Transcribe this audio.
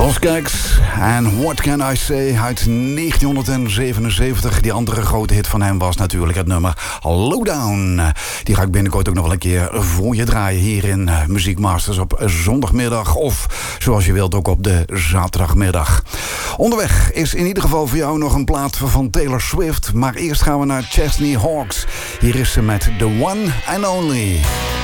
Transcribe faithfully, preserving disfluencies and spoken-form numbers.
Buzzcocks en What Can I Say uit negentienhonderdzevenenzeventig. Die andere grote hit van hem was natuurlijk het nummer Lowdown. Die ga ik binnenkort ook nog wel een keer voor je draaien hier in Muziek Masters op zondagmiddag. Of zoals je wilt ook op de zaterdagmiddag. Onderweg is in ieder geval voor jou nog een plaat van Taylor Swift. Maar eerst gaan we naar Chesney Hawkes. Hier is ze met The One and Only.